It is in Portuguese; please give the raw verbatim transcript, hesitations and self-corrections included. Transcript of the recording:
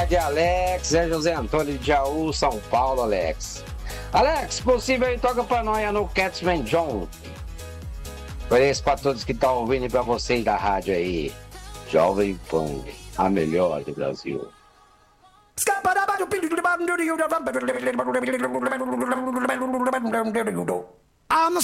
tarde, Alex. É José Antônio de Jaú, São Paulo, Alex. Alex, possível aí, toca pra nós no Catsman John. Parece pra todos que estão ouvindo e pra vocês da rádio aí. Jovem Pan, a melhor do Brasil. I'm